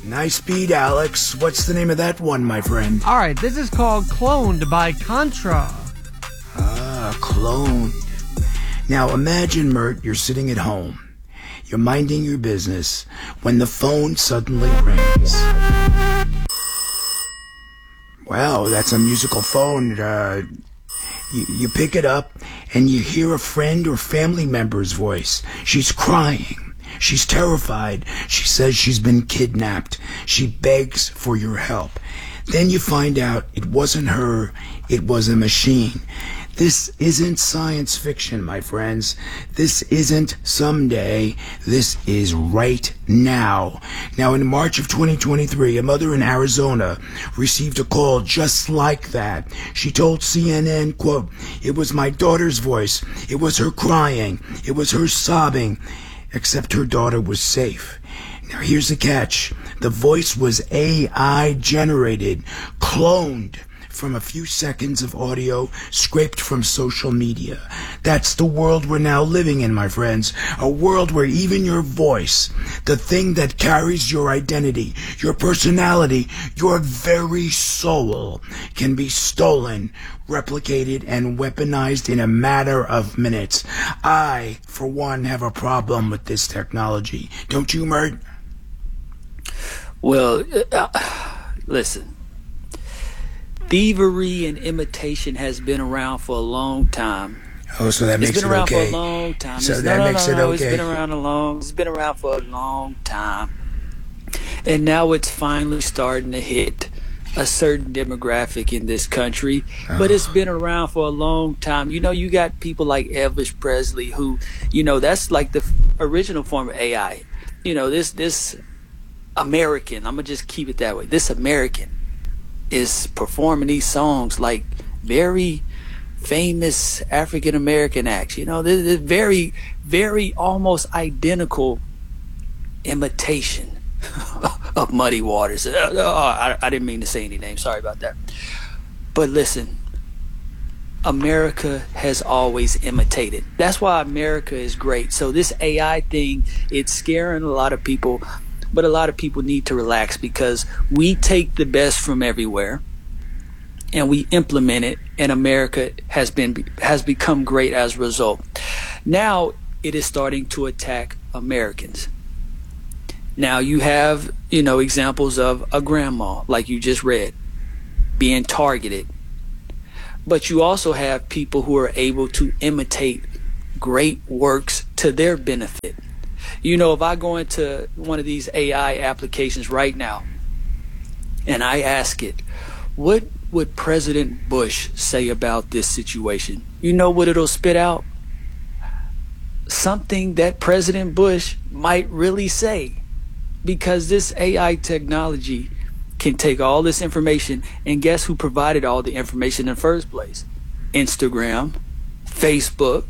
Nice beat, Alex. What's the name of that one, my friend? All right, this is called Cloned by Contra. Ah, Cloned. Now imagine, Mert, you're sitting at home. You're minding your business when the phone suddenly rings. Wow, that's a musical phone. You pick it up and you hear a friend or family member's voice. She's crying. She's terrified. She says she's been kidnapped. She begs for your help. Then you find out it wasn't her, it was a machine. This isn't science fiction, my friends. This isn't someday. This is right now. Now, in March of 2023, a mother in Arizona received a call just like that. She told CNN, quote, "It was my daughter's voice. It was her crying. It was her sobbing. Except her daughter was safe." Now, here's the catch. The voice was AI generated, cloned from a few seconds of audio scraped from social media. That's the world we're now living in, my friends. A world where even your voice, the thing that carries your identity, your personality, your very soul, can be stolen, replicated, and weaponized in a matter of minutes. I, for one, have a problem with this technology. Don't you, Mert? Well, listen. Thievery and imitation has been around for a long time. Oh, so that makes it okay. It's been around for a long time. So that makes it okay. It's been around for a long time. And now it's finally starting to hit a certain demographic in this country. But it's been around for a long time. You know, you got people like Elvis Presley who, you know, that's like the original form of AI. You know, this American, I'm going to just keep it that way. This American is performing these songs like very famous African American acts. You know, they're very, very almost identical imitation of Muddy Waters. I didn't mean to say any names. Sorry about that. But listen, America has always imitated. That's why America is great. So this AI thing, it's scaring a lot of people. But a lot of people need to relax because we take the best from everywhere and we implement it, and America has become great as a result. Now it is starting to attack Americans. Now you have, you know, examples of a grandma, like you just read, being targeted. But you also have people who are able to imitate great works to their benefit. You know, if I go into one of these AI applications right now and I ask it, what would President Bush say about this situation? You know what it'll spit out? Something that President Bush might really say, because this AI technology can take all this information, and guess who provided all the information in the first place? Instagram, Facebook,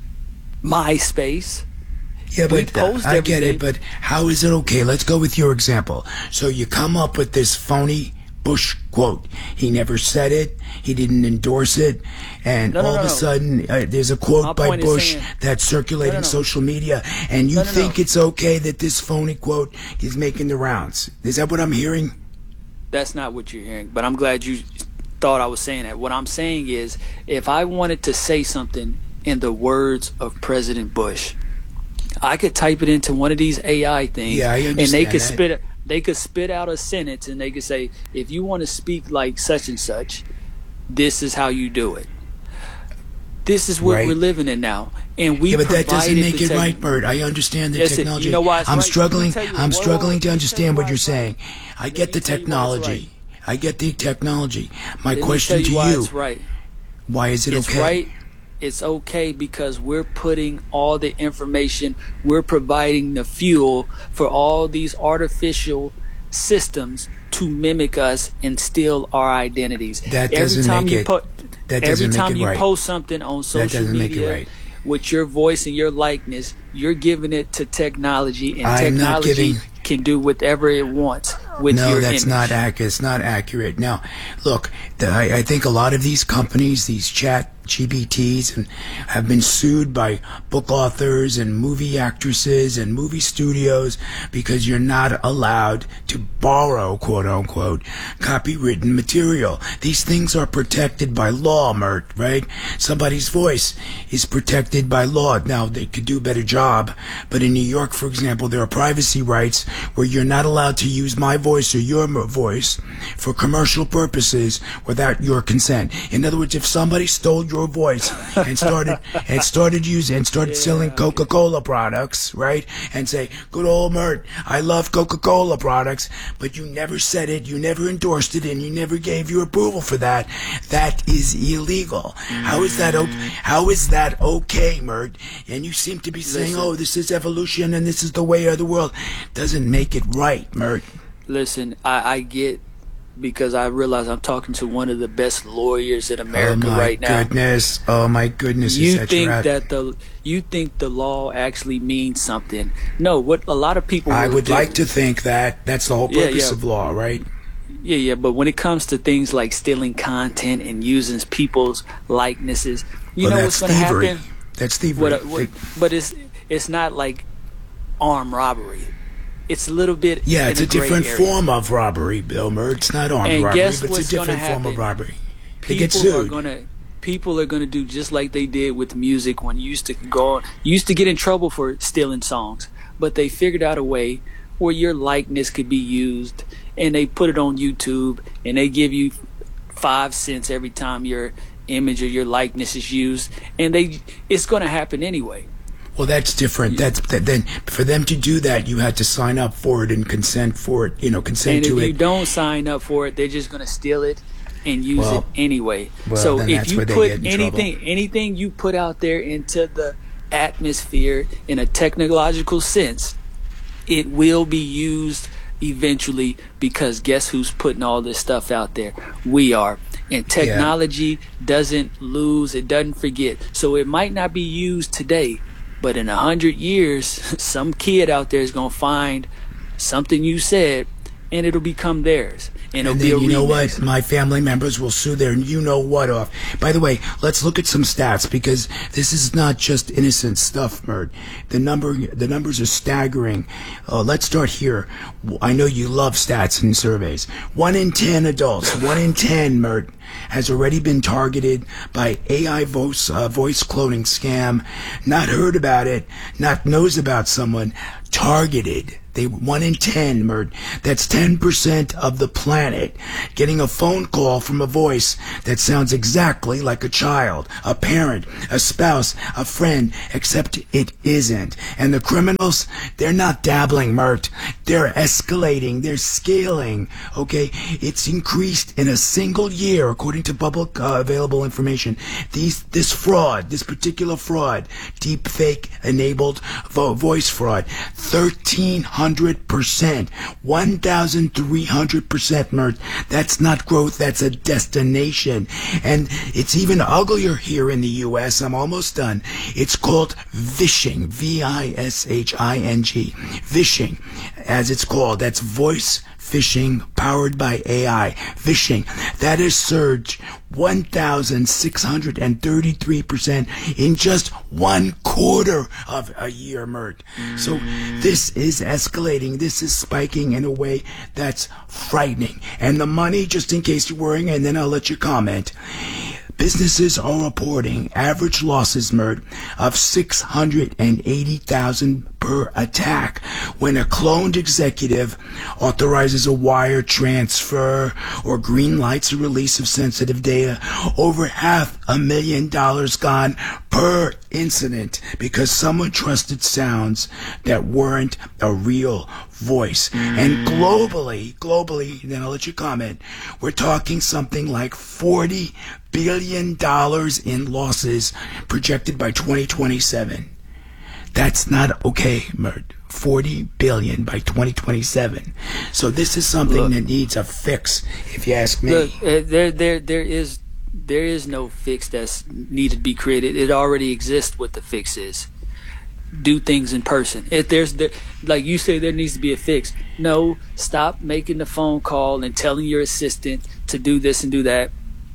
MySpace. Yeah, but I get it, but how is it okay? Let's go with your example. So you come up with this phony Bush quote. He never said it. He didn't endorse it. And all of a sudden, there's a quote by Bush that's circulating social media. And you think it's okay that this phony quote is making the rounds. Is that what I'm hearing? That's not what you're hearing, but I'm glad you thought I was saying that. What I'm saying is, if I wanted to say something in the words of President Bush, I could type it into one of these AI things, and they could spit out a sentence, and they could say, if you want to speak like such and such, this is how you do it. This is what we're living in now, and we. Yeah, but that doesn't make it right, Bert. I understand the technology. You know why I'm struggling to understand what you're saying. I get the technology. I get the technology. My question to you: why is it okay? It's right. It's okay because we're putting all the information, we're providing the fuel for all these artificial systems to mimic us and steal our identities. That doesn't make it right. Every time you post something on social media with your voice and your likeness, you're giving it to technology, and technology can do whatever it wants with your image. No, that's not accurate. It's not accurate. Now, look, I think a lot of these companies, these chat GBTs, and have been sued by book authors and movie actresses and movie studios because you're not allowed to borrow, quote unquote, copywritten material. These things are protected by law, Mert, right? Somebody's voice is protected by law. Now, they could do a better job, but in New York, for example, there are privacy rights where you're not allowed to use my voice or your voice for commercial purposes without your consent. In other words, if somebody stole your voice and started selling Coca-Cola products, right? And say, good old Mert, I love Coca-Cola products, but you never said it, you never endorsed it, and you never gave your approval for that. That is illegal. How is that okay, Mert? And you seem to be saying, oh, this is evolution and this is the way of the world. Doesn't make it right, Mert. Listen, I get, because I realize I'm talking to one of the best lawyers in America right now. Oh my goodness! You think the law actually means something? No, what a lot of people. I would like to think that that's the whole purpose of law, right? Yeah. But when it comes to things like stealing content and using people's likenesses, you know what's going to happen? That's thievery. But it's not like armed robbery. It's a little bit. Yeah, it's a different form of robbery, Bill Mert. It's not armed robbery, but it's a different form of robbery. They get sued. sued. People are gonna do just like they did with music when you used to get in trouble for stealing songs, but they figured out a way where your likeness could be used, and they put it on YouTube, and they give you 5 cents every time your image or your likeness is used, and it's gonna happen anyway. Well, that's different. Then for them to do that, you had to sign up for it and consent for it. Consent to it. And if you don't sign up for it, they're just going to steal it and use it anyway. So if you put anything you put out there into the atmosphere in a technological sense, it will be used eventually, because guess who's putting all this stuff out there? We are. And technology doesn't lose, it doesn't forget. So it might not be used today, but in 100 years, some kid out there is going to find something you said, and it'll become theirs. And then, you know what? My family members will sue their you-know-what off. By the way, let's look at some stats, because this is not just innocent stuff, Mert. The numbers are staggering. Let's start here. I know you love stats and surveys. 1 in 10 adults, 1 in 10, Mert, has already been targeted by AI voice cloning scam. Not heard about it, not knows about someone, targeted. 1 in 10, Mert. That's 10% of the planet getting a phone call from a voice that sounds exactly like a child, a parent, a spouse, a friend, except it isn't. And the criminals, they're not dabbling, Mert. They're escalating. They're scaling. Okay? It's increased in a single year, according to public available information. This fraud, this particular fraud, deep fake enabled voice fraud, 1,300%, 1,300%, Mert. That's not growth, that's a destination. And it's even uglier here in the U.S. I'm almost done. It's called vishing, V-I-S-H-I-N-G. Vishing, as it's called. That's voice phishing powered by AI. Vishing. That has surged 1,633% in just 1/4 of a year, Mert. So this is escalating. This is spiking in a way that's frightening. And the money, just in case you're worrying, and then I'll let you comment. Businesses are reporting average losses, Mert, of $680,000 per attack when a cloned executive authorizes a wire transfer or green lights a release of sensitive data. Over $500,000 gone per incident because someone trusted sounds that weren't a real voice. And globally, then I'll let you comment, we're talking something like $40 billion in losses projected by 2027. That's not okay, Mert. $40 billion by 2027. So this is something that needs a fix, if you ask me. Look, there is no fix that's needed to be created. It already exists. What the fix is, do things in person. If like you say, there needs to be a fix. No, stop making the phone call and telling your assistant to do this and do that.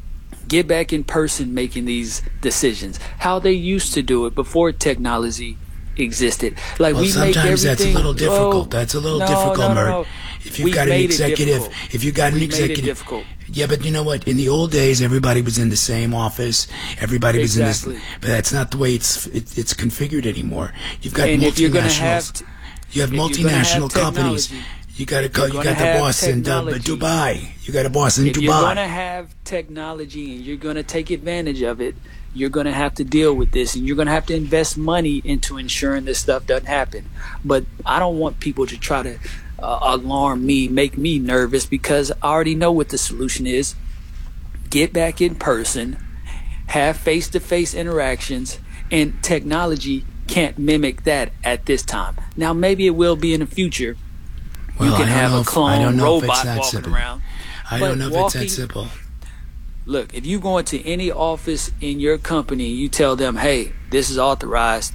Get back in person making these decisions. How they used to do it before technology existed. Like Well, we make sometimes that's a everything. little difficult. That's a little difficult, Mert. No. If you've We got an made it executive, difficult. if you got an We made it executive, difficult. yeah, but you know what? In the old days, everybody was in the same office. Everybody was Exactly. in this, but that's not the way it's configured anymore. You've got And if you're going to have, multinationals. You have if you're gonna have multinational companies. technology, You got you're you gonna got the have boss in technology. Dubai. You got a boss in if you're going to Dubai. have technology and you're going to take advantage of it, you're going to have to deal with this, and you're going to have to invest money into ensuring this stuff doesn't happen. But I don't want people to try to alarm me, make me nervous, because I already know what the solution is. Get back in person, have face-to-face interactions, and technology can't mimic that at this time. Now, maybe it will be in the future. Well, You can I don't have know a if- I clone don't know if it's robot that walking simple. around. I but don't know if walking- it's that simple. Look, if you go into any office in your company, you tell them, "Hey, this is authorized.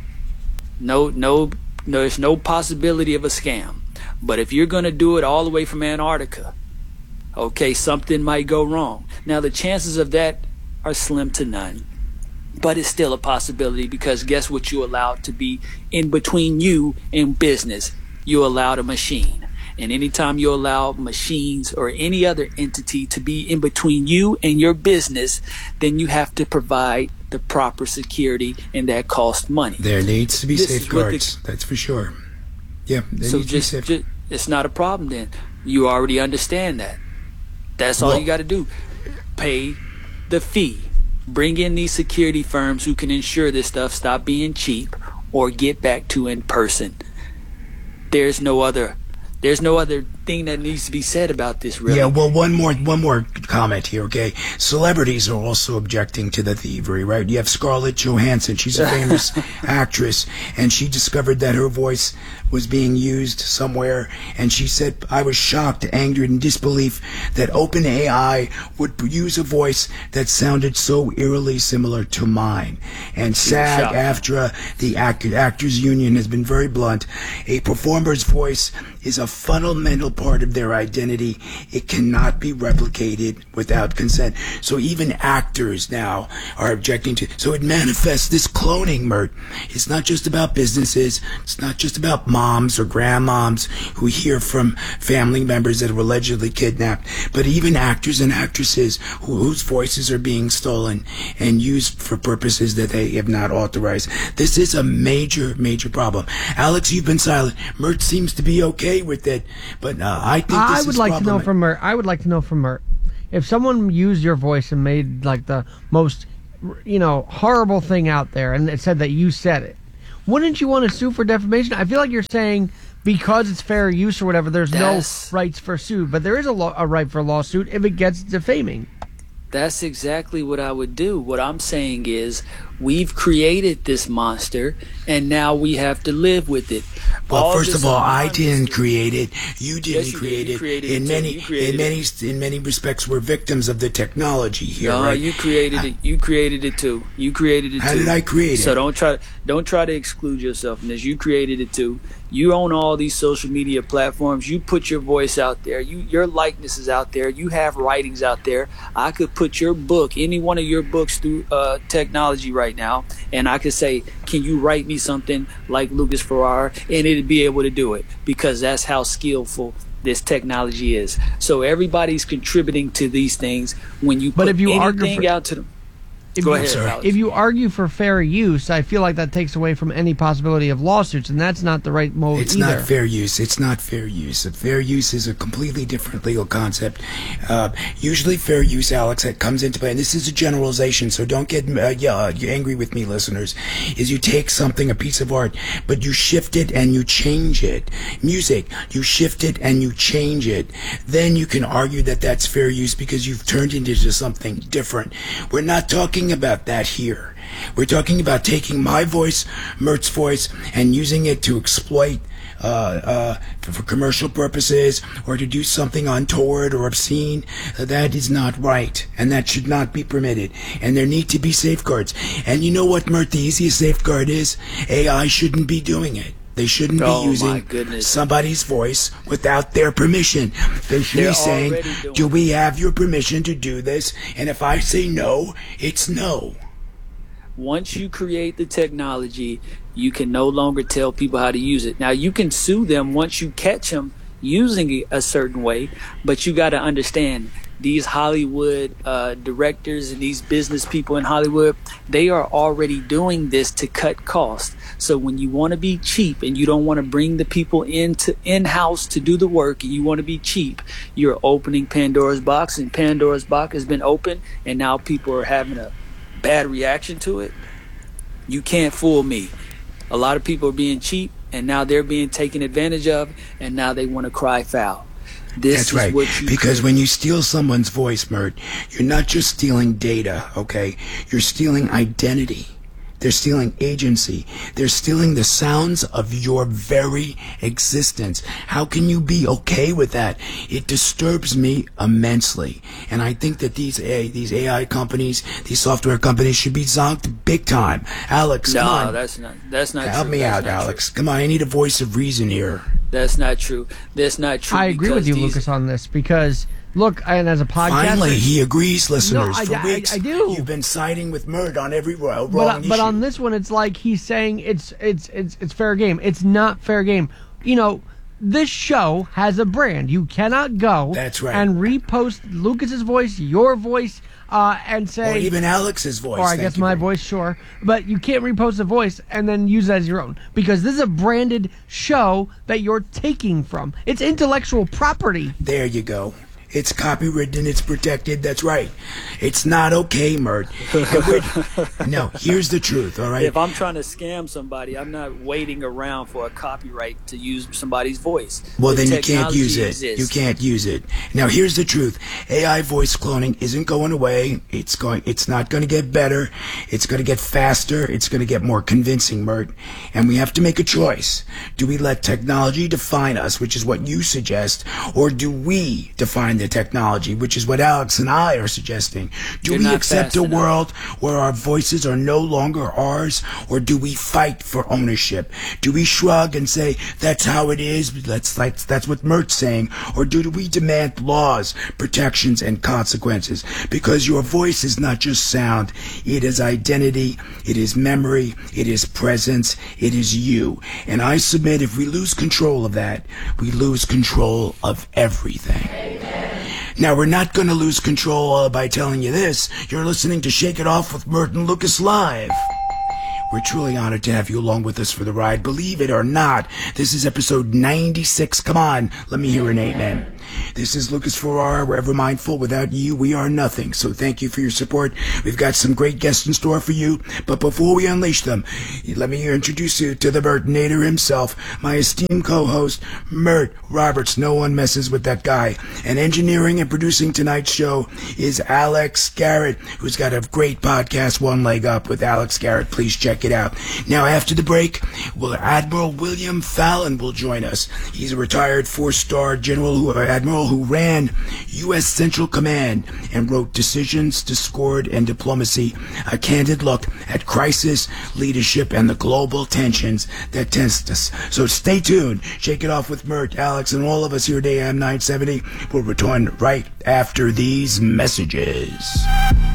There's no possibility of a scam. But if you're going to do it all the way from Antarctica, okay, something might go wrong." Now, the chances of that are slim to none, but it's still a possibility, because guess what you allowed to be in between you and business? You allowed a machine. And anytime you allow machines or any other entity to be in between you and your business, then you have to provide the proper security, and that costs money. There needs to be This is what the- safeguards. That's for sure. Yeah, there So needs to be just, safeguards. it's not a problem then. You already understand that. That's all Well- you got to do. Pay the fee. Bring in these security firms who can ensure this stuff stop being cheap, or get back to in person. There's no other thing that needs to be said about this, really. Yeah, well, one more comment here, okay? Celebrities are also objecting to the thievery, right? You have Scarlett Johansson. She's a famous actress, and she discovered that her voice was being used somewhere, and she said, "I was shocked, angered, and disbelief that OpenAI would use a voice that sounded so eerily similar to mine." And SAG-AFTRA, the Actors Union, has been very blunt. A performer's voice is a fundamental part of their identity. It cannot be replicated without consent. So even actors now are objecting to. So it manifests this cloning, Mert. It's not just about businesses. It's not just about moms or grandmoms who hear from family members that were allegedly kidnapped, but even actors and actresses whose voices are being stolen and used for purposes that they have not authorized. This is a major, major problem. Alex, you've been silent. Mert seems to be okay with it, but I think this I is would like to know problematic. from Mert. I would like to know from Mert, if someone used your voice and made like the most, horrible thing out there, and it said that you said it, wouldn't you want to sue for defamation? I feel like you're saying because it's fair use or whatever, there's That's- no rights for suit, but there is a right for a lawsuit if it gets defaming. That's exactly what I would do. What I'm saying is, we've created this monster, and now we have to live with it. Well, first this of all, I anonymous- didn't create it. You didn't Yes, you create did. You it. created In it, many, too. You created in many respects, we're victims of the technology here, No, right? you created it. You created it too. You created it How too. did I create So it? don't try to exclude yourself from this. You created it too. You own all these social media platforms. You put your voice out there. Your likeness is out there. You have writings out there. I could put your book, any one of your books, through technology right now, and I could say, "Can you write me something like Lucas Ferrara?" And it'd be able to do it, because that's how skillful this technology is. So everybody's contributing to these things. When you But put if you argue anything for- out to them, If go you- ahead. sorry. Alex. If you argue for fair use, I feel like that takes away from any possibility of lawsuits, and that's not the right mode It's either. not fair use. It's not fair use. Fair use is a completely different legal concept. Usually fair use, Alex, that comes into play, and this is a generalization, so don't get angry with me, listeners, is you take something, a piece of art, but you shift it and you change it. Music, you shift it and you change it. Then you can argue that that's fair use because you've turned it into something different. We're not talking about that here. We're talking about taking my voice, Mert's voice, and using it to exploit for commercial purposes or to do something untoward or obscene. That is not right, and that should not be permitted. And there need to be safeguards. And you know what, Mert, the easiest safeguard is? AI shouldn't be doing it. They shouldn't be Oh, my using goodness. somebody's voice without their permission. They should They're be saying, already doing do we have your permission to do this? And if I say no, it's no. Once you create the technology, you can no longer tell people how to use it. Now, you can sue them once you catch them using it a certain way, but you got to understand these Hollywood directors and these business people in Hollywood, they are already doing this to cut costs. So when you want to be cheap and you don't want to bring the people in-house to do the work and you want to be cheap, you're opening Pandora's box, and Pandora's box has been opened, and now people are having a bad reaction to it. You can't fool me. A lot of people are being cheap, and now they're being taken advantage of, and now they want to cry foul. This That's is right. what you Because create. when you steal someone's voice, Mert, you're not just stealing data, okay? You're stealing identity. They're stealing agency. They're stealing the sounds of your very existence. How can you be okay with that? It disturbs me immensely. And I think that these AI companies, these software companies should be zonked big time. Alex, come No, on. that's not Help true. me That's out, not Alex. Come on, I need a voice of reason here. True. That's not true. That's not true. I agree with because you, these- Lucas, on this because look, and as a podcaster, Finally, he agrees, listeners. No, For I weeks, do. you've been siding with Mert on every wrong but issue. on this one, it's like he's saying it's fair game. It's not fair game. You know, this show has a brand. You cannot go That's right. and repost Lucas's voice, your voice, and say, or even Alex's voice. or I Thank guess you my very voice, sure. But you can't repost a voice and then use it as your own because this is a branded show that you're taking from. It's intellectual property. There you go. It's copywritten, it's protected, that's right. It's not okay, Mert. No, here's the truth, all right? If I'm trying to scam somebody, I'm not waiting around for a copyright to use somebody's voice. Well, The then you can't technology use it. exists. You can't use it. Now, here's the truth. AI voice cloning isn't going away. It's not going to get better. It's going to get faster. It's going to get more convincing, Mert. And we have to make a choice. Do we let technology define us, which is what you suggest, or do we define the technology, which is what Alex and I are suggesting? Do You're we not accept fast a enough. world where our voices are no longer ours, or do we fight for ownership? Do we shrug and say that's how it is? That's what Mert's saying, or do we demand laws, protections, and consequences? Because your voice is not just sound; it is identity, it is memory, it is presence, it is you. And I submit, if we lose control of that, we lose control of everything. Now, we're not going to lose control by telling you this. You're listening to Shake It Off with Mert and Lucas live. We're truly honored to have you along with us for the ride. Believe it or not, this is episode 96. Come on, let me hear an amen. This is Lucas Ferrara. We're ever mindful. Without you, we are nothing. So thank you for your support. We've got some great guests in store for you. But before we unleash them, let me introduce you to the Mertinator himself, my esteemed co-host, Mert Roberts. No one messes with that guy. And engineering and producing tonight's show is Alex Garrett, who's got a great podcast, One Leg Up with Alex Garrett. Please check it out. Now, after the break, Admiral William Fallon will join us. He's a retired four-star admiral who ran U.S. Central Command and wrote Decisions, Discord, and Diplomacy, a candid look at crisis, leadership, and the global tensions that test us. So stay tuned. Shake It Off with Mert, Alex, and all of us here at AM 970. We'll return right after these messages.